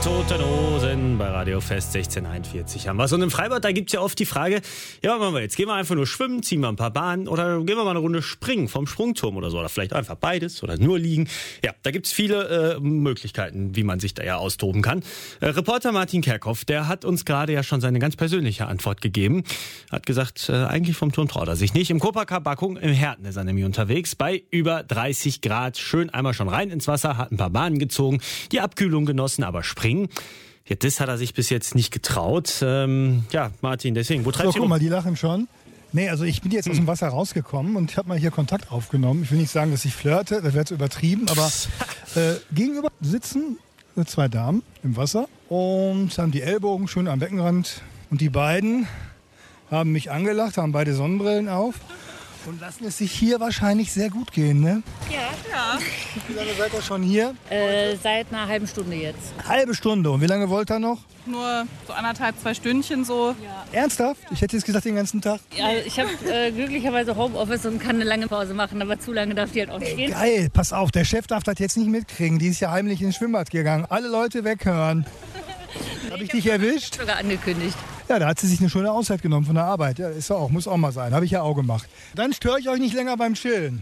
Toten Hosen bei Radio Fest 1641 haben wir. Und im Freibad, da gibt es ja oft die Frage, ja, was machen wir jetzt? Gehen wir einfach nur schwimmen, ziehen wir ein paar Bahnen oder gehen wir mal eine Runde springen vom Sprungturm oder so? Oder vielleicht einfach beides oder nur liegen. Ja, da gibt es viele Möglichkeiten, wie man sich da ja austoben kann. Reporter Martin Kerkhoff, der hat uns gerade ja schon seine ganz persönliche Antwort gegeben. Hat gesagt, eigentlich vom Turm traut er sich nicht. Im Copacabana im Herten ist er nämlich unterwegs. Bei über 30 Grad. Schön einmal schon rein ins Wasser, hat ein paar Bahnen gezogen, die Abkühlung genossen, aber springen. Ja, das hat er sich bis jetzt nicht getraut. Ja, Martin, deswegen, wo treibst du? Guck mal, die lachen schon. Nee, also ich bin jetzt aus dem Wasser rausgekommen und ich habe mal hier Kontakt aufgenommen. Ich will nicht sagen, dass ich flirte, das wäre jetzt übertrieben, aber gegenüber sitzen zwei Damen im Wasser und haben die Ellbogen schön am Beckenrand. Und die beiden haben mich angelacht, haben beide Sonnenbrillen auf und lassen es sich hier wahrscheinlich sehr gut gehen, ne? Ja. Wie lange seid ihr schon hier? Seit einer halben Stunde jetzt. Halbe Stunde. Und wie lange wollt ihr noch? Nur so 1,5, 2 Stündchen so. Ja. Ernsthaft? Ich hätte jetzt gesagt den ganzen Tag. Ja, ich habe glücklicherweise Homeoffice und kann eine lange Pause machen, aber zu lange darf die halt auch nicht gehen. Geil, pass auf, der Chef darf das jetzt nicht mitkriegen. Die ist ja heimlich ins Schwimmbad gegangen. Alle Leute weghören. Habe ich dich erwischt? Sogar angekündigt. Ja, da hat sie sich eine schöne Auszeit genommen von der Arbeit. Ja, ist ja auch, muss auch mal sein. Habe ich ja auch gemacht. Dann störe ich euch nicht länger beim Chillen.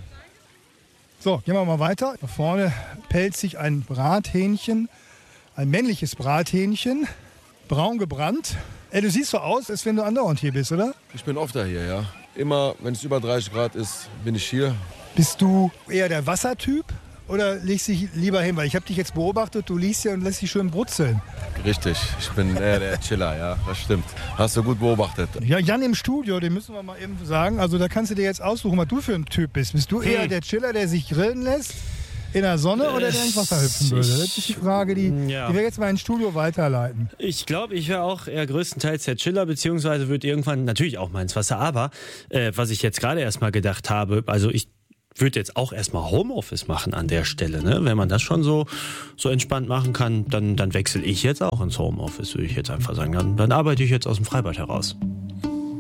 So, gehen wir mal weiter. Da vorne pellt sich ein Brathähnchen, ein männliches Brathähnchen, braun gebrannt. Du siehst so aus, als wenn du andauernd hier bist, oder? Ich bin oft da hier, ja. Immer, wenn es über 30 Grad ist, bin ich hier. Bist du eher der Wassertyp oder legst dich lieber hin? Weil ich habe dich jetzt beobachtet, du liegst hier und lässt dich schön brutzeln. Richtig, ich bin eher der Chiller, ja, das stimmt. Hast du gut beobachtet. Ja, Jan im Studio, den müssen wir mal eben sagen. Also da kannst du dir jetzt aussuchen, was du für ein Typ bist. Bist du eher der Chiller, der sich grillen lässt in der Sonne oder der ins Wasser hüpfen würde? Das ist die Frage, die wir jetzt mal ins Studio weiterleiten. Ich glaube, ich wäre auch eher größtenteils der Chiller, beziehungsweise würde irgendwann natürlich auch mal ins Wasser. Aber was ich jetzt gerade erst mal gedacht habe, also ich würde jetzt auch erstmal Homeoffice machen an der Stelle. Ne? Wenn man das schon so entspannt machen kann, dann wechsle ich jetzt auch ins Homeoffice, würde ich jetzt einfach sagen. Dann arbeite ich jetzt aus dem Freibad heraus.